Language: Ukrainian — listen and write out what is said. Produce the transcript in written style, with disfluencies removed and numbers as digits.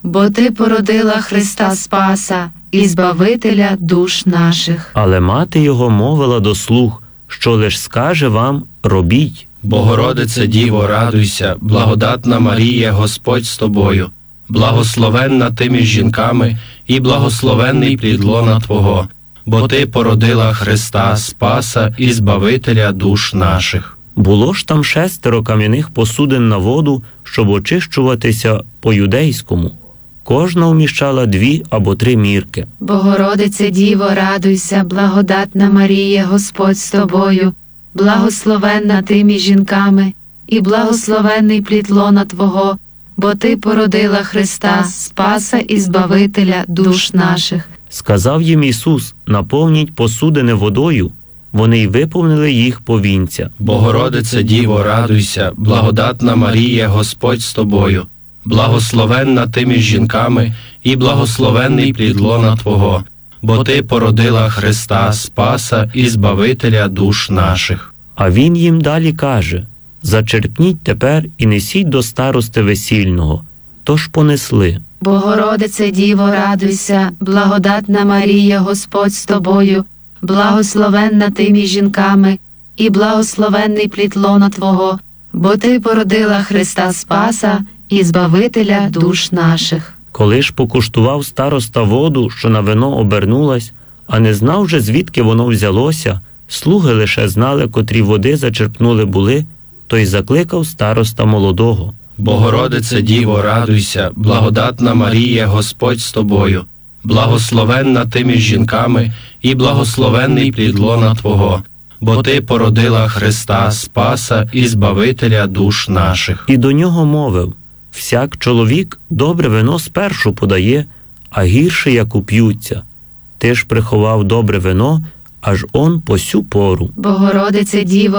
бо Ти породила Христа Спаса і Збавителя душ наших. Але мати його мовила до слуг, що лиш скаже вам, робіть. Богородице Діво, радуйся, благодатна Марія, Господь з тобою, благословенна ти між жінками, і благословенний плід лона Твого, бо Ти породила Христа Спаса і Збавителя душ наших. Було ж там 6 кам'яних посудин на воду, щоб очищуватися по-юдейському. Кожна вміщала 2 або 3 мірки. Богородице Діво, радуйся, благодатна Марія, Господь з тобою, благословенна ти між жінками, і благословенний плід лона Твого, бо Ти породила Христа Спаса і Збавителя душ наших. Сказав їм Ісус, наповніть посудини водою, вони й виповнили їх повінця. Богородице Діво, радуйся, благодатна Марія, Господь з тобою, благословенна ти між жінками, і благословенний плід лона Твого, бо Ти породила Христа Спаса і Збавителя душ наших. А Він їм далі каже, зачерпніть тепер і несіть до старости весільного. Тож понесли. Богородице Діво, радуйся, благодатна Марія, Господь з тобою, благословенна ти між жінками, і благословенний плід лона Твого, бо Ти породила Христа Спаса і Збавителя душ наших. Коли ж покуштував староста воду, що на вино обернулась, а не знав же, звідки воно взялося, слуги лише знали, котрі води зачерпнули були, то й закликав староста молодого. Богородице Діво, радуйся, благодатна Марія, Господь з тобою, благословенна ти між жінками, і благословенний плід лона Твого, бо Ти породила Христа Спаса і Збавителя душ наших. І до нього мовив, всяк чоловік добре вино спершу подає, а гірше як уп'ються. Ти ж приховав добре вино, аж он по сю пору. Богородице Діво,